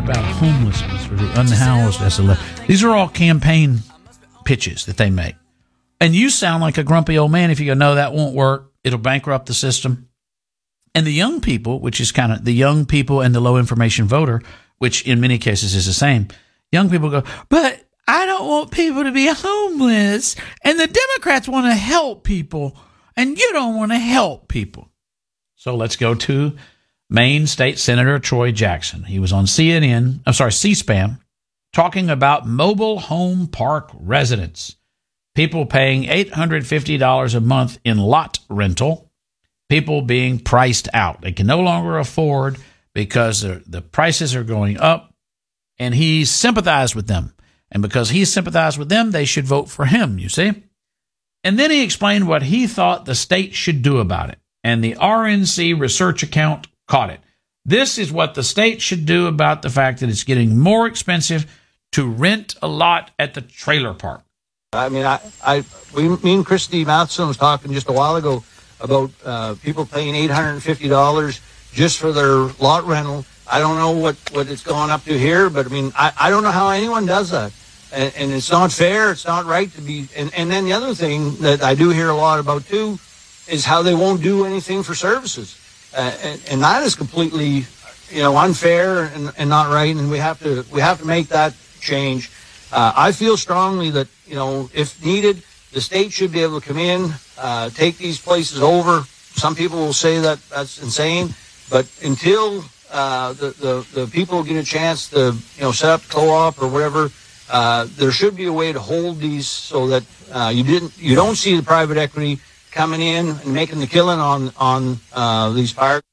about homelessness or the unhoused as the left. These are all campaign pitches that they make. And you sound like a grumpy old man if you go, no, that won't work. It'll bankrupt the system. And the young people, which is kind of the young people and the low information voter, which in many cases is the same. Young people go, but I don't want people to be homeless. And the Democrats want to help people. And you don't want to help people. So let's go to Maine State Senator Troy Jackson. He was on C-SPAN, talking about mobile home park residents. People paying $850 a month in lot rental. People being priced out. They can no longer afford because the prices are going up. And he sympathized with them. And because he sympathized with them, they should vote for him, you see. And then he explained what he thought the state should do about it. And the RNC research account caught it. This is what the state should do about the fact that it's getting more expensive to rent a lot at the trailer park. I mean, me and Christy Matheson was talking just a while ago about people paying $850 just for their lot rental. I don't know what it's gone up to here, but I mean, I don't know how anyone does that. And it's not fair. It's not right to be. And then the other thing that I do hear a lot about too is how they won't do anything for services. And that is completely, unfair and not right. And we have to make that change. I feel strongly that, if needed, the state should be able to come in, take these places over. Some people will say that that's insane, but until the people get a chance to, set up co-op or whatever, there should be a way to hold these so that you don't see the private equity coming in and making the killing on these parks.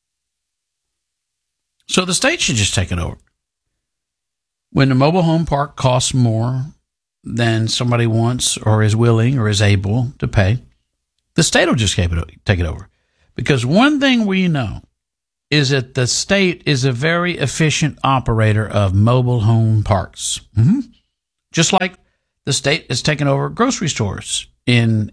So the state should just take it over. When a mobile home park costs more than somebody wants or is willing or is able to pay, the state will just take it over. Because one thing we know is that the state is a very efficient operator of mobile home parks. Mm-hmm. Just like the state has taken over grocery stores in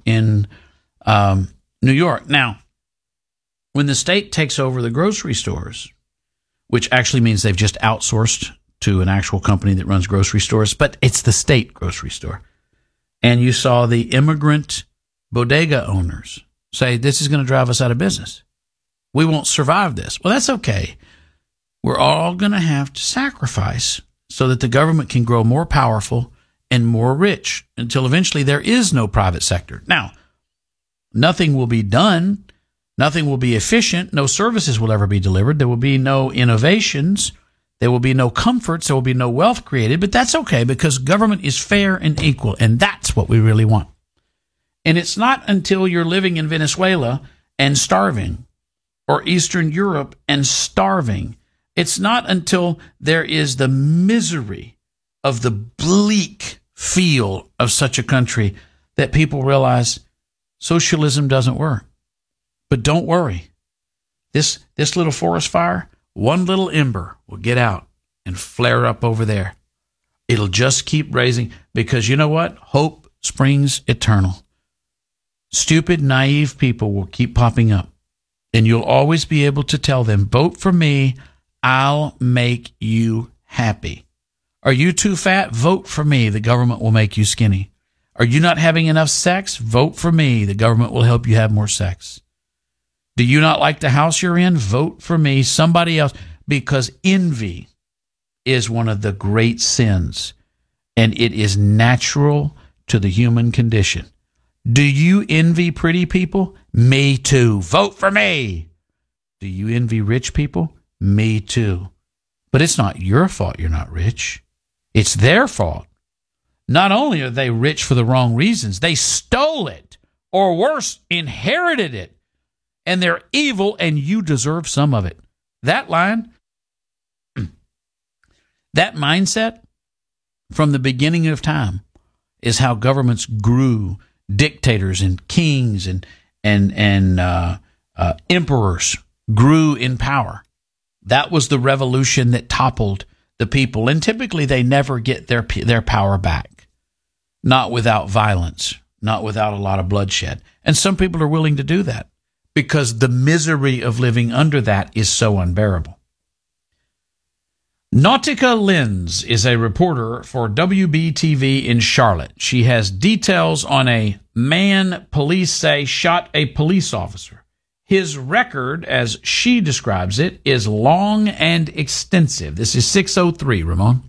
New York. Now, when the state takes over the grocery stores, which actually means they've just outsourced to an actual company that runs grocery stores, but it's the state grocery store. And you saw the immigrant bodega owners say, this is going to drive us out of business. We won't survive this. Well, that's okay. We're all going to have to sacrifice so that the government can grow more powerful and more rich until eventually there is no private sector. Now, nothing will be done. Nothing will be efficient. No services will ever be delivered. There will be no innovations. There will be no comforts. There will be no wealth created. But that's okay because government is fair and equal, and that's what we really want. And it's not until you're living in Venezuela and starving or Eastern Europe and starving. It's not until there is the misery of the bleak feel of such a country that people realize socialism doesn't work. But don't worry. This little forest fire, one little ember will get out and flare up over there. It'll just keep raising because you know what? Hope springs eternal. Stupid, naive people will keep popping up. And you'll always be able to tell them, vote for me, I'll make you happy. Are you too fat? Vote for me, the government will make you skinny. Are you not having enough sex? Vote for me, the government will help you have more sex. Do you not like the house you're in? Vote for me, somebody else, because envy is one of the great sins, and it is natural to the human condition. Do you envy pretty people? Me too. Vote for me. Do you envy rich people? Me too. But it's not your fault you're not rich. It's their fault. Not only are they rich for the wrong reasons, they stole it, or worse, inherited it. And they're evil, and you deserve some of it. That line, that mindset from the beginning of time is how governments grew. Dictators and kings and emperors grew in power. That was the revolution that toppled the people. And typically they never get their power back. Not without violence, not without a lot of bloodshed. And some people are willing to do that because the misery of living under that is so unbearable. Nautica Lenz is a reporter for WBTV in Charlotte. She has details on a man police say shot a police officer. His record, as she describes it, is long and extensive. This is 6:03, Ramon.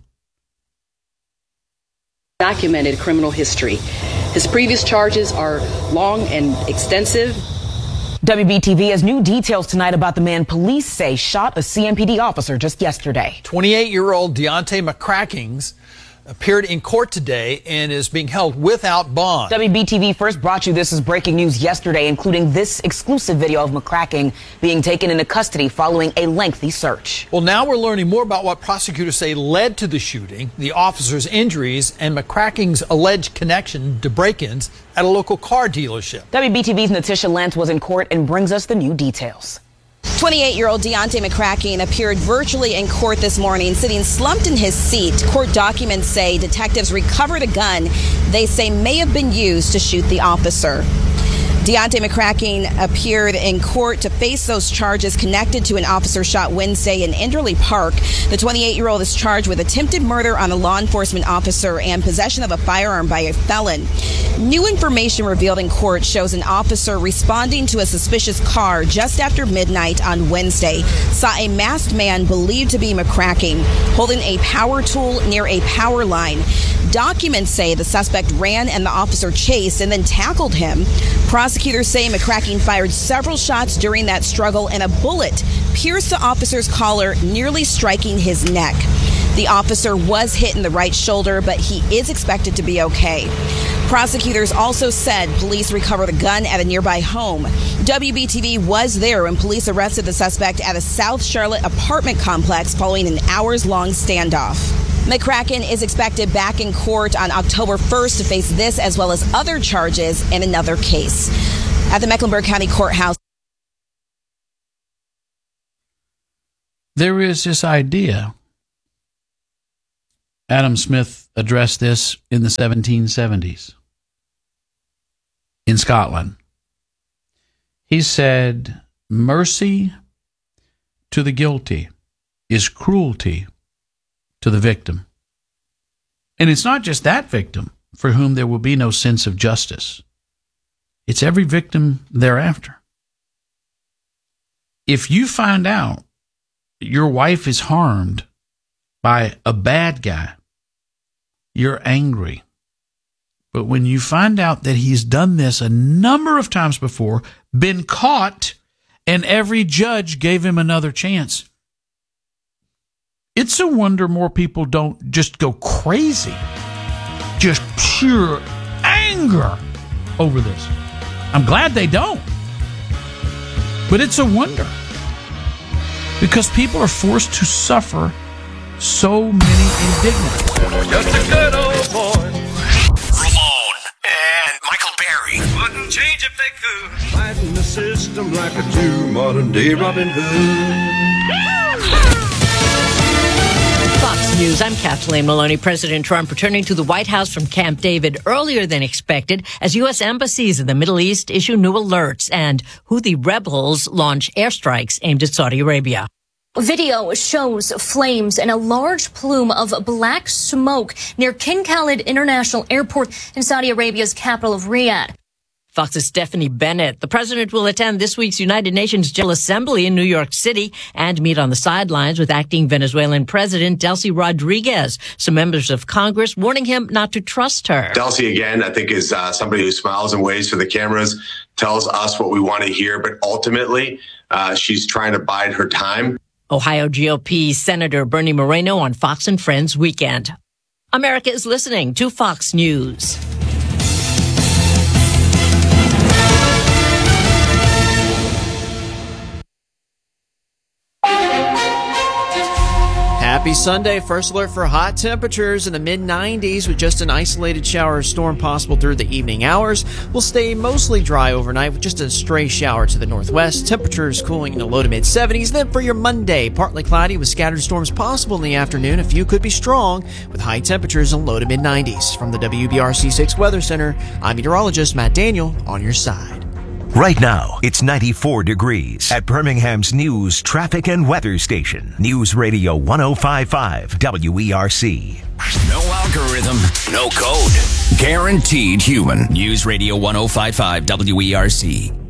Documented criminal history. His previous charges are long and extensive. WBTV has new details tonight about the man police say shot a CMPD officer just yesterday. 28-year-old Deontay McCrackings appeared in court today and is being held without bond. WBTV first brought you this as breaking news yesterday, including this exclusive video of McCracking being taken into custody following a lengthy search. Well, now we're learning more about what prosecutors say led to the shooting, the officer's injuries, and McCracking's alleged connection to break-ins at a local car dealership. WBTV's Natisha Lentz was in court and brings us the new details. 28-year-old Deontay McCracking appeared virtually in court this morning, sitting slumped in his seat. Court documents say detectives recovered a gun they say may have been used to shoot the officer. Deontay McCracking appeared in court to face those charges connected to an officer shot Wednesday in Enderley Park. The 28-year-old is charged with attempted murder on a law enforcement officer and possession of a firearm by a felon. New information revealed in court shows an officer responding to a suspicious car just after midnight on Wednesday saw a masked man believed to be McCracking holding a power tool near a power line. Documents say the suspect ran and the officer chased and then tackled him. Prosecutors say McCracking fired several shots during that struggle and a bullet pierced the officer's collar, nearly striking his neck. The officer was hit in the right shoulder, but he is expected to be okay. Prosecutors also said police recovered a gun at a nearby home. WBTV was there when police arrested the suspect at a South Charlotte apartment complex following an hours-long standoff. McCracken is expected back in court on October 1st to face this as well as other charges in another case. At the Mecklenburg County Courthouse. There is this idea. Adam Smith addressed this in the 1770s in Scotland. He said, mercy to the guilty is cruelty to the victim. And it's not just that victim for whom there will be no sense of justice. It's every victim thereafter. If you find out your wife is harmed by a bad guy, you're angry. But when you find out that he's done this a number of times before, been caught, and every judge gave him another chance, it's a wonder more people don't just go crazy, just pure anger over this. I'm glad they don't. But it's a wonder because people are forced to suffer so many indignities. Just a good old boy. Ramon and Michael Berry wouldn't change if they could. Fighting the system like a true modern day Robin Hood. Fox News, I'm Kathleen Maloney. President Trump returning to the White House from Camp David earlier than expected as U.S. embassies in the Middle East issue new alerts and Houthi rebels launch airstrikes aimed at Saudi Arabia. Video shows flames and a large plume of black smoke near King Khalid International Airport in Saudi Arabia's capital of Riyadh. Fox's Stephanie Bennett. The president will attend this week's United Nations General Assembly in New York City and meet on the sidelines with acting Venezuelan President Delcy Rodriguez. Some members of Congress warning him not to trust her. Delcy, again, I think is somebody who smiles and waves for the cameras, tells us what we want to hear, but ultimately she's trying to bide her time. Ohio GOP Senator Bernie Moreno on Fox and Friends Weekend. America is listening to Fox News. Happy Sunday. First alert for hot temperatures in the mid-90s with just an isolated shower or storm possible through the evening hours. We'll stay mostly dry overnight with just a stray shower to the northwest. Temperatures cooling in the low to mid-70s. Then for your Monday, partly cloudy with scattered storms possible in the afternoon. A few could be strong with high temperatures in low to mid-90s. From the WBRC 6 Weather Center, I'm meteorologist Matt Daniel on your side. Right now, it's 94 degrees at Birmingham's news, traffic, and weather station. News Radio 105.5 WERC. No algorithm, no code. Guaranteed human. News Radio 105.5 WERC.